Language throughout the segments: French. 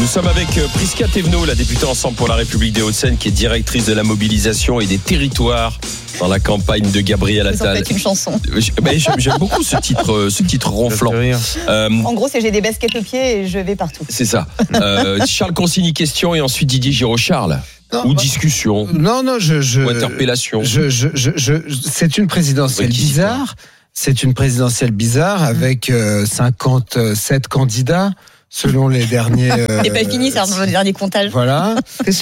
sommes avec Prisca Thévenot, la députée Ensemble pour la République des Hauts-de-Seine, qui est directrice de la mobilisation et des territoires dans la campagne de Gabriel Attal. Vous en faites une chanson. J'aime beaucoup ce titre ronflant. En gros, c'est j'ai des baskets aux pieds et je vais partout. C'est ça. Charles Consigny, question, et ensuite Didier Giraud-Charles. Ou discussion. Non, ou interpellation. C'est une présidentielle bizarre. C'est une présidentielle bizarre avec 57 candidats selon les derniers. C'est pas fini, c'est le dernier comptage. Voilà.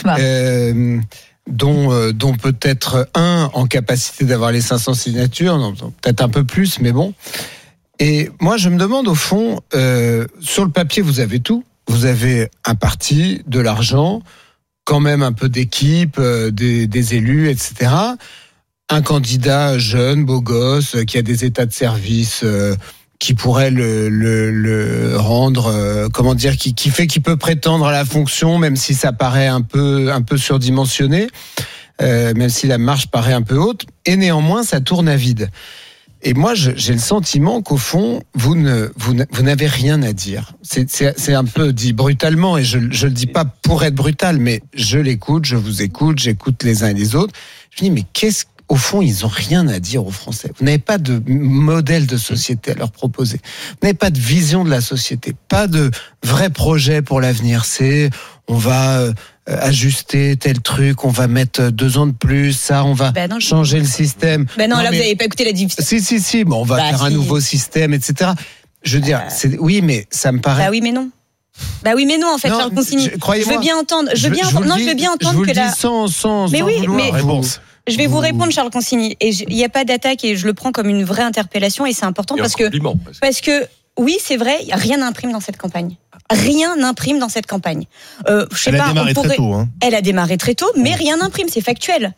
Dont peut-être un en capacité d'avoir les 500 signatures, non, peut-être un peu plus, mais bon. Et moi, je me demande au fond, sur le papier, vous avez tout. Vous avez un parti, de l'argent, quand même un peu d'équipe, des élus, etc. Un candidat jeune, beau gosse, qui a des états de service qui pourrait le rendre, qui peut prétendre à la fonction, même si ça paraît un peu surdimensionné, même si la marche paraît un peu haute, et néanmoins ça tourne à vide. Et moi, j'ai le sentiment qu'au fond, vous n'avez rien à dire. C'est un peu dit brutalement, et je le dis pas pour être brutal, mais je l'écoute, je vous écoute, j'écoute les uns et les autres. Je me dis, mais au fond, ils ont rien à dire aux Français. Vous n'avez pas de modèle de société à leur proposer. Vous n'avez pas de vision de la société, pas de vrai projet pour l'avenir. On va ajuster tel truc, on va mettre 2 ans de plus, ça, on va changer le système. Là, vous n'avez pas écouté la difficulté. Si, bon, on va faire un nouveau système, etc. Je veux dire, oui, mais ça me paraît... Bah oui, mais non. En fait, Charles Consigny. Je veux bien entendre. Je veux bien entendre que la... sans mais oui, mais réponse. Je vais vous répondre, Charles Consigny. Et il n'y a pas d'attaque et je le prends comme une vraie interpellation et c'est important parce que oui, c'est vrai, rien n'imprime dans cette campagne. Rien n'imprime dans cette campagne. Elle a démarré très tôt. Elle a démarré très tôt, mais rien n'imprime, c'est factuel.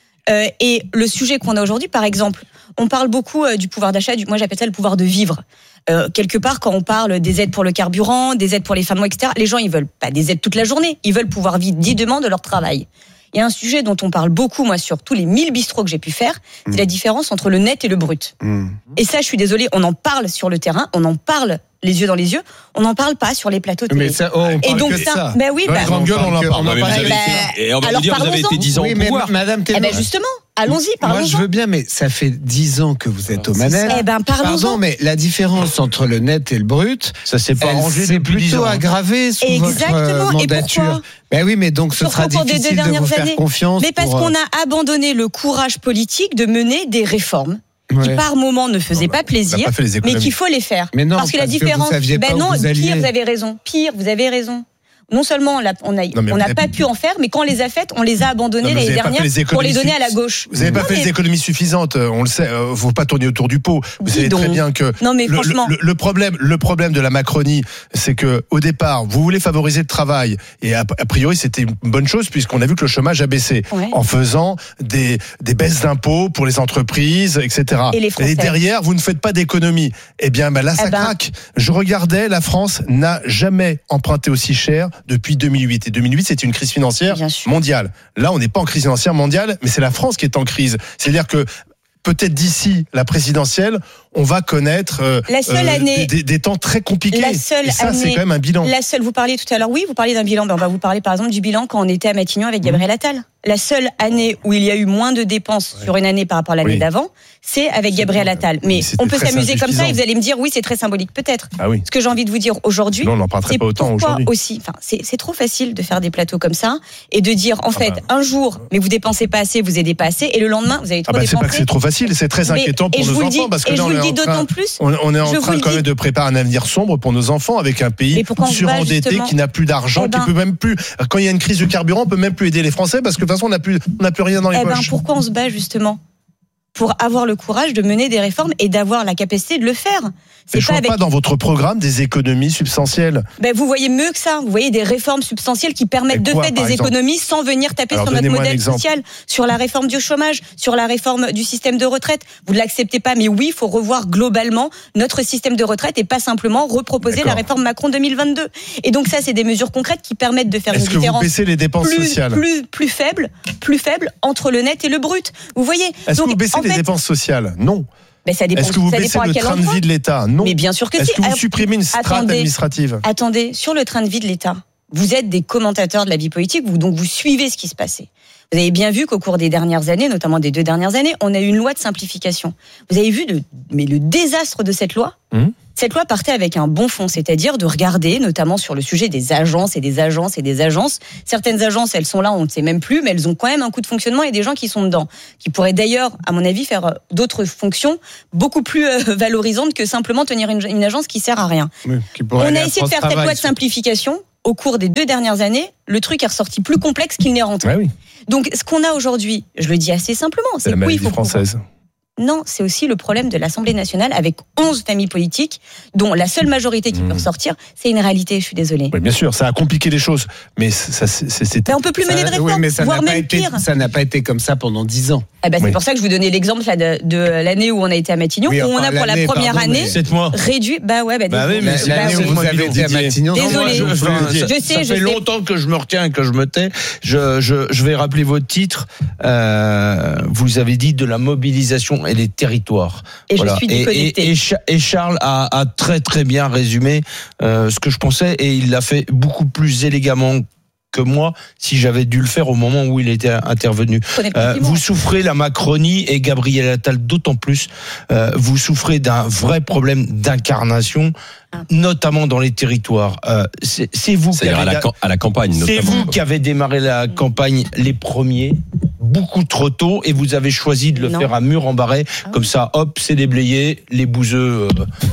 Et le sujet qu'on a aujourd'hui, par exemple, on parle beaucoup du pouvoir d'achat, moi j'appelle ça le pouvoir de vivre. Quelque part, quand on parle des aides pour le carburant, des aides pour les femmes, etc., les gens, ils veulent pas des aides toute la journée. Ils veulent pouvoir vivre dignement de leur travail. Il y a un sujet dont on parle beaucoup, moi, sur tous les 1000 bistrots que j'ai pu faire, c'est la différence entre le net et le brut. Et ça, je suis désolée, on en parle sur le terrain, on en parle les yeux dans les yeux, on n'en parle pas sur les plateaux télé. Mais ça, on et donc ça. Ben oui, les grandes gueules, on en parle. Et on va vous dire, vous avez été 10 ans au pouvoir. Madame Thévenot. Justement, allons-y, parlons-en. Moi, je veux bien, mais ça fait 10 ans que vous êtes aux manettes. Parlons-en. Pardon, mais la différence entre le net et le brut, ça s'est pas arrangé c'est depuis 10 ans. plutôt aggravé sous votre mandature. Et pourquoi ? Ben oui, mais donc ce sera difficile de vous faire confiance. Mais parce qu'on a abandonné le courage politique de mener des réformes. Qui par moment ne faisaient pas plaisir, mais qu'il faut les faire. Mais non, parce que la différence, pire, vous avez raison. Pire, vous avez raison. Non seulement on n'a pas pu en faire, mais quand on les a faites, on les a abandonnées l'année dernière pour les donner à la gauche. Vous n'avez pas fait les économies suffisantes, on le sait, il ne faut pas tourner autour du pot. Vous savez très bien que le problème de la Macronie, c'est qu'au départ, vous voulez favoriser le travail, et a priori c'était une bonne chose puisqu'on a vu que le chômage a baissé, en faisant des baisses d'impôts pour les entreprises, etc. Et derrière, vous ne faites pas d'économies. Eh bien, là, ça craque. Je regardais, la France n'a jamais emprunté aussi cher depuis 2008. Et 2008, c'était une crise financière mondiale. Là, on n'est pas en crise financière mondiale, mais c'est la France qui est en crise. C'est-à-dire que peut-être d'ici la présidentielle, on va connaître des temps très compliqués. Et ça, c'est quand même un bilan. Vous parliez tout à l'heure, vous parliez d'un bilan. On va vous parler par exemple du bilan quand on était à Matignon avec Gabriel Attal. La seule année où il y a eu moins de dépenses sur une année par rapport à l'année d'avant, c'est avec Gabriel Attal. Mais on peut s'amuser comme ça et vous allez me dire, oui, c'est très symbolique, peut-être. Ce que j'ai envie de vous dire aujourd'hui, c'est pourquoi aussi. C'est trop facile de faire des plateaux comme ça et de dire, en fait, un jour, mais vous dépensez pas assez, vous aidez pas assez, et le lendemain, vous avez trop dépensé. C'est pas que c'est trop facile, c'est très inquiétant pour nos enfants, parce que là, on est en train quand même de préparer un avenir sombre pour nos enfants avec un pays surendetté qui n'a plus d'argent, qui peut même plus. Quand il y a une crise de carburant, on peut même plus aider les Français parce que de toute façon, on n'a plus rien dans les poches. Pourquoi on se bat justement ? Pour avoir le courage de mener des réformes et d'avoir la capacité de le faire. Je ne vois pas dans votre programme des économies substantielles. Vous voyez mieux que ça. Vous voyez des réformes substantielles qui permettent de faire des économies sans venir taper sur notre modèle social, sur la réforme du chômage, sur la réforme du système de retraite. Vous ne l'acceptez pas, mais oui, il faut revoir globalement notre système de retraite et pas simplement reproposer la réforme Macron 2022. Et donc ça, c'est des mesures concrètes qui permettent de faire une différence. Est-ce que vous baissez les dépenses sociales plus faible entre le net et le brut. Vous voyez. Est-ce que vous baissez les dépenses sociales ? Non. Ça dépend, est-ce que vous baissez le train de vie de l'État ? Non. Mais bien sûr que Est-ce que vous supprimez une strate administrative ? Attendez, sur le train de vie de l'État, vous êtes des commentateurs de la vie politique, donc vous suivez ce qui se passait. Vous avez bien vu qu'au cours des dernières années, notamment des 2 dernières années, on a eu une loi de simplification. Vous avez vu le désastre de cette loi. Cette loi partait avec un bon fond, c'est-à-dire de regarder, notamment sur le sujet des agences et des agences et des agences. Certaines agences, elles sont là, on ne sait même plus, mais elles ont quand même un coût de fonctionnement et des gens qui sont dedans, qui pourraient d'ailleurs, à mon avis, faire d'autres fonctions beaucoup plus valorisantes que simplement tenir une agence qui sert à rien. Oui, on a essayé de faire cette loi de simplification. Au cours des 2 dernières années, le truc est ressorti plus complexe qu'il n'est rentré. Ah oui. Donc, ce qu'on a aujourd'hui, je le dis assez simplement, c'est la maladie française. Non, c'est aussi le problème de l'Assemblée nationale avec 11 familles politiques, dont la seule majorité qui peut ressortir, c'est une réalité, je suis désolée. Oui, bien sûr, ça a compliqué les choses, mais Mais on peut plus mener de réforme, oui, mais ça voire même pire. Ça n'a pas été comme ça pendant 10 ans. C'est pour ça que je vous donnais l'exemple là, de l'année où on a été à Matignon, où on a pour la première année 7 mois réduit. L'année où vous avez été à Matignon. Désolé, je sais. Ça fait longtemps que je me retiens et que je me tais. Je vais rappeler votre titre. Vous avez dit de la mobilisation et des territoires. Et voilà. Je suis déconnectée. Et Charles a très très bien résumé ce que je pensais, et il l'a fait beaucoup plus élégamment que moi si j'avais dû le faire au moment où il était intervenu. Vous souffrez, la Macronie et Gabriel Attal d'autant plus, vous souffrez d'un vrai problème d'incarnation, notamment dans les territoires. C'est vous qui avez à la campagne. C'est vous qui avez démarré la campagne les premiers, beaucoup trop tôt, et vous avez choisi de le faire à mur embarré, comme ça, hop, c'est déblayé, les bouseux.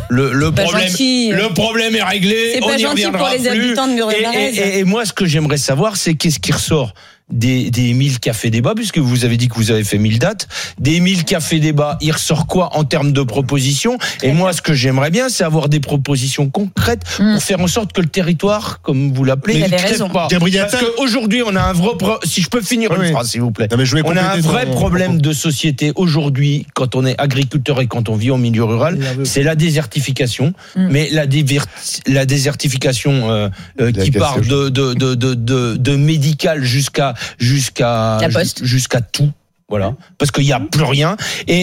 Le problème est réglé. C'est pas gentil pour les habitants de Mur-en-Barrez. Et moi, ce que j'aimerais savoir, c'est qu'est-ce qui ressort des 1000 cafés débats, puisque vous avez dit que vous avez fait 1000 dates, des 1000 cafés débats, il ressort quoi en termes de propositions? Et moi, ce que j'aimerais bien, c'est avoir des propositions concrètes pour faire en sorte que le territoire, comme vous l'appelez, ne crève pas. Parce qu'aujourd'hui, on a un vrai si je peux finir une phrase, s'il vous plaît. On a un vrai problème de société aujourd'hui, quand on est agriculteur et quand on vit en milieu rural, c'est la désertification. Mais la désertification qui part de médical jusqu'à tout. Voilà, parce qu'il n'y a plus rien,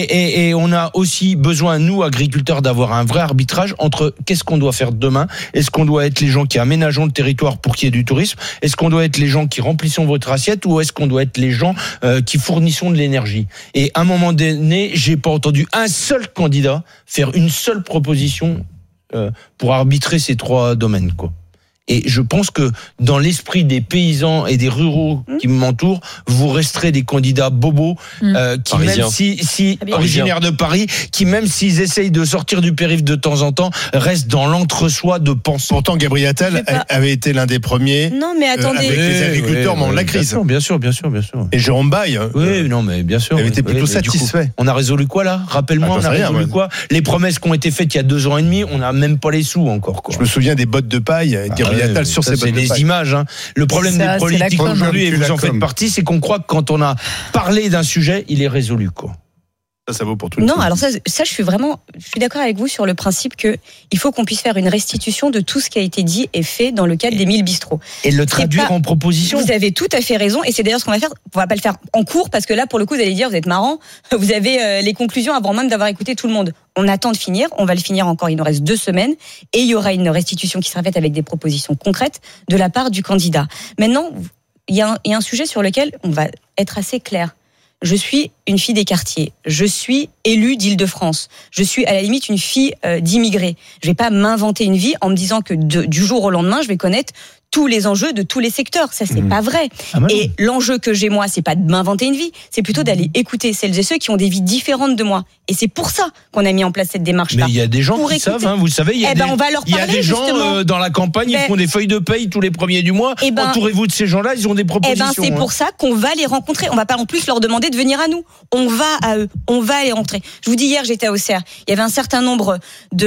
et on a aussi besoin, nous agriculteurs, d'avoir un vrai arbitrage entre qu'est-ce qu'on doit faire demain. Est-ce qu'on doit être les gens qui aménageons le territoire pour qu'il y ait du tourisme? Est-ce qu'on doit être les gens qui remplissons votre assiette, ou est-ce qu'on doit être les gens qui fournissons de l'énergie? Et à un moment donné, j'ai pas entendu un seul candidat faire une seule proposition pour arbitrer ces 3 domaines, quoi. Et je pense que dans l'esprit des paysans et des ruraux qui m'entourent, vous resterez des candidats bobos qui, même si originaires de Paris, qui même s'ils essayent de sortir du périph' de temps en temps, restent dans l'entre-soi de pensée. Pourtant, Gabriel Attal avait été l'un des premiers. Non, mais attendez. Avec les agriculteurs de la crise. Bien sûr. Et Jérôme Baye. Oui, non, mais bien sûr. Il était plutôt satisfait. Coup, on a résolu quoi là? Rappelle-moi, on a résolu quoi? Les promesses qui ont été faites il y a 2 ans et demi, on n'a même pas les sous encore, quoi. Je me souviens des bottes de paille. Attal sur ses bottes de paille. C'est des images. Le problème des politiques aujourd'hui, et vous en faites partie, c'est qu'on croit que quand on a parlé d'un sujet, il est résolu, quoi. Ça vaut pour tout le monde. Non, alors ça, je suis d'accord avec vous sur le principe que il faut qu'on puisse faire une restitution de tout ce qui a été dit et fait dans le cadre des 1000 bistrots. Et le traduire en proposition. Vous avez tout à fait raison, et c'est d'ailleurs ce qu'on va faire. On va pas le faire en cours, parce que là, pour le coup, vous allez dire, vous êtes marrant, vous avez les conclusions avant même d'avoir écouté tout le monde. On attend de finir, on va le finir encore, il nous reste 2 semaines, et il y aura une restitution qui sera faite avec des propositions concrètes de la part du candidat. Maintenant, il y a un sujet sur lequel on va être assez clair. Je suis une fille des quartiers. Je suis élue d'Île-de-France. Je suis à la limite une fille d'immigrés. Je vais pas m'inventer une vie en me disant que du jour au lendemain, je vais connaître tous les enjeux de tous les secteurs. Ça, c'est pas vrai. Et l'enjeu que j'ai, moi, c'est pas de m'inventer une vie. C'est plutôt d'aller écouter celles et ceux qui ont des vies différentes de moi. Et c'est pour ça qu'on a mis en place cette démarche-là. Mais il y a des gens qui savent, vous le savez, il y a des gens dans la campagne, ils font des feuilles de paye tous les premiers du mois. Entourez-vous de ces gens-là, ils ont des propositions. C'est pour ça qu'on va les rencontrer. On va pas en plus leur demander de venir à nous. On va à eux. On va les rencontrer. Je vous dis, hier, j'étais à Auxerre. Il y avait un certain nombre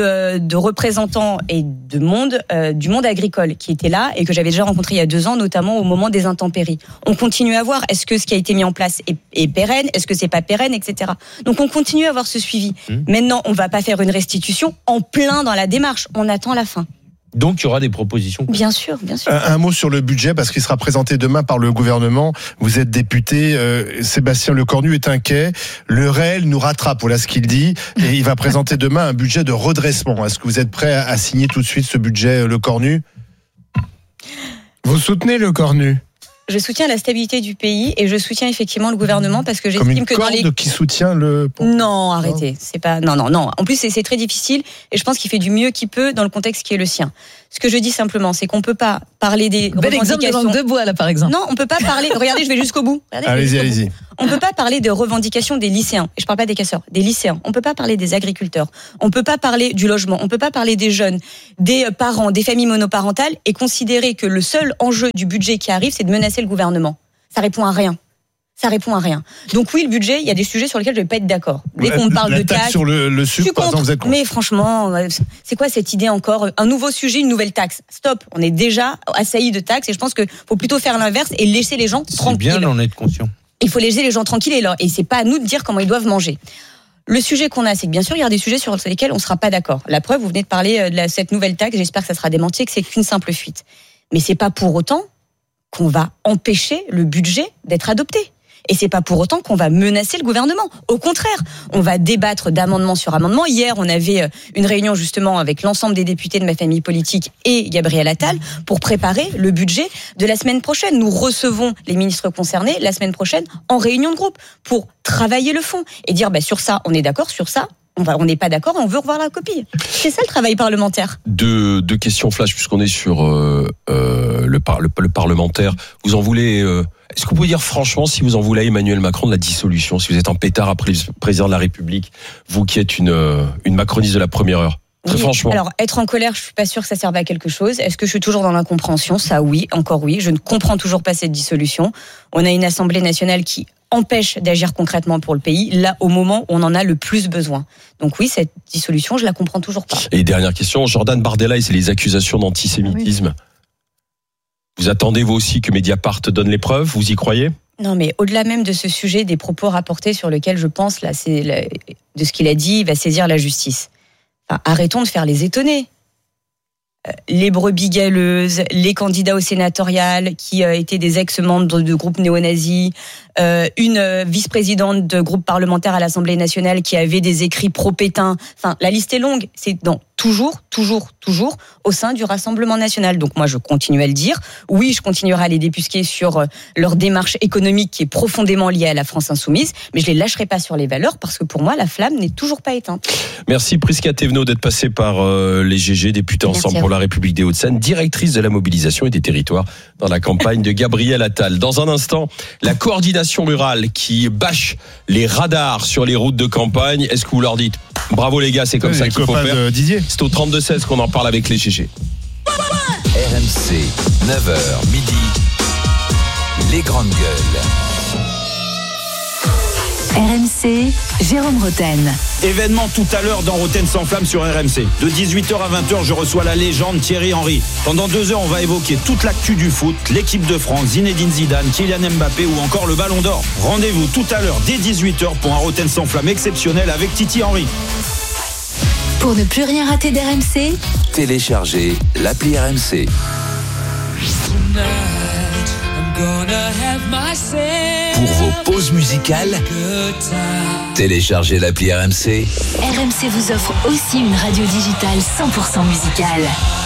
de représentants et de monde, du monde agricole qui étaient là et que j'avais déjà rencontré il y a 2 ans, notamment au moment des intempéries. On continue à voir, est-ce que ce qui a été mis en place est pérenne, est-ce que c'est pas pérenne, etc. Donc on continue à avoir ce suivi. Maintenant, on va pas faire une restitution en plein dans la démarche. On attend la fin. Donc il y aura des propositions. Bien sûr, bien sûr. Un mot sur le budget, parce qu'il sera présenté demain par le gouvernement. Vous êtes député, Sébastien Lecornu est inquiet. Le réel nous rattrape, voilà ce qu'il dit. Et il va présenter demain un budget de redressement. Est-ce que vous êtes prêt à signer tout de suite ce budget, Lecornu ? Vous soutenez le cornu? Je soutiens la stabilité du pays et je soutiens effectivement le gouvernement parce que j'estime que dans les qui soutient le. Non, arrêtez, c'est pas non. En plus c'est très difficile et je pense qu'il fait du mieux qu'il peut dans le contexte qui est le sien. Ce que je dis simplement, c'est qu'on peut pas parler des revendications. Bel exemple de langue de bois là par exemple. Non, on peut pas parler. Regardez, je vais jusqu'au bout. Allez-y. On peut pas parler de revendications des lycéens. Et je parle pas des casseurs, des lycéens. On peut pas parler des agriculteurs. On peut pas parler du logement. On peut pas parler des jeunes, des parents, des familles monoparentales et considérer que le seul enjeu du budget qui arrive, c'est de menacer le gouvernement. Ça répond à rien. Donc oui, le budget, il y a des sujets sur lesquels je vais pas être d'accord. Dès qu'on me parle de taxes sur le sucre, par exemple, vous êtes contre. Mais franchement, c'est quoi cette idée encore? Un nouveau sujet, une nouvelle taxe. Stop, on est déjà assailli de taxes et je pense qu'il faut plutôt faire l'inverse et laisser les gens tranquilles. C'est bien d'en être conscient. Il faut laisser les gens tranquilles et c'est pas à nous de dire comment ils doivent manger. Le sujet qu'on a, c'est que bien sûr, il y a des sujets sur lesquels on ne sera pas d'accord. La preuve, vous venez de parler de cette nouvelle taxe, j'espère que ça sera démenti, que c'est qu'une simple fuite. Mais c'est pas pour autant qu'on va empêcher le budget d'être adopté. Et c'est pas pour autant qu'on va menacer le gouvernement. Au contraire, on va débattre d'amendement sur amendement. Hier, on avait une réunion justement avec l'ensemble des députés de ma famille politique et Gabriel Attal pour préparer le budget de la semaine prochaine. Nous recevons les ministres concernés la semaine prochaine en réunion de groupe pour travailler le fond et dire sur ça, on est d'accord, sur ça, on n'est pas d'accord et on veut revoir la copie. C'est ça le travail parlementaire. Deux questions flash puisqu'on est sur le parlementaire. Vous en voulez est-ce que vous pouvez dire franchement si vous en voulez à Emmanuel Macron de la dissolution, si vous êtes un pétard après le président de la République, vous qui êtes une macroniste de la première heure? Très franchement. Alors, être en colère, je suis pas sûre que ça serve à quelque chose. Est-ce que je suis toujours dans l'incompréhension? Ça, oui, encore oui. Je ne comprends toujours pas cette dissolution. On a une Assemblée nationale qui empêche d'agir concrètement pour le pays, là, au moment où on en a le plus besoin. Donc oui, cette dissolution, je la comprends toujours pas. Et dernière question, Jordan Bardella, et c'est les accusations d'antisémitisme. Oui. Vous attendez, vous aussi, que Mediapart donne les preuves? Vous y croyez? Non, mais au-delà même de ce sujet, des propos rapportés sur lesquels je pense, de ce qu'il a dit, il va saisir la justice. Enfin, arrêtons de faire les étonnés. Les brebis galeuses, les candidats au sénatorial qui étaient des ex-membres de groupes néo-nazis, une vice-présidente de groupe parlementaire à l'Assemblée nationale qui avait des écrits pro-Pétain. Enfin, la liste est longue. C'est toujours au sein du Rassemblement national. Donc moi, je continue à le dire. Oui, je continuerai à les débusquer sur leur démarche économique qui est profondément liée à la France insoumise, mais je les lâcherai pas sur les valeurs parce que pour moi, la flamme n'est toujours pas éteinte. Merci Prisca Thévenot d'être passée par les GG, députée Ensemble pour la République des Hauts-de-Seine, directrice de la mobilisation et des territoires dans la campagne de Gabriel Attal. Dans un instant, la coordination rurale qui bâche les radars sur les routes de campagne. Est-ce que vous leur dites bravo les gars, c'est comme ça qu'il faut faire? C'est au 32-16 qu'on en parle avec les GG. RMC, 9h midi, les grandes gueules. RMC, Jérôme Roten. Événement tout à l'heure dans Roten sans flamme sur RMC. De 18h à 20h, je reçois la légende Thierry Henry. Pendant 2 heures, on va évoquer toute l'actu du foot, l'équipe de France, Zinedine Zidane, Kylian Mbappé ou encore le Ballon d'Or. Rendez-vous tout à l'heure dès 18h pour un Roten sans flamme exceptionnel avec Titi Henry. Pour ne plus rien rater d'RMC, téléchargez l'appli RMC. Pour vos pauses musicales, téléchargez l'appli RMC. RMC vous offre aussi une radio digitale 100% musicale.